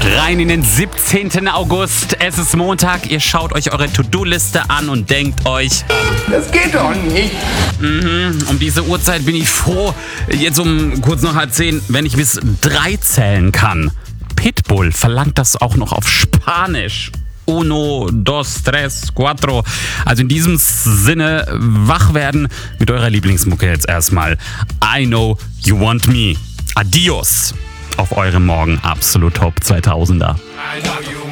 Rein in den 17. August. Es ist Montag. Ihr schaut euch eure To-Do-Liste an und denkt euch, das geht doch nicht. Um diese Uhrzeit bin ich froh, jetzt um kurz nach 9:30, wenn ich bis 3 zählen kann. Pitbull verlangt das auch noch auf Spanisch. Uno, dos, tres, cuatro. Also in diesem Sinne, wach werden mit eurer Lieblingsmucke jetzt erstmal. I Know You Want Me. Adios auf eurem Morgen Absolut Top 2000er. I know you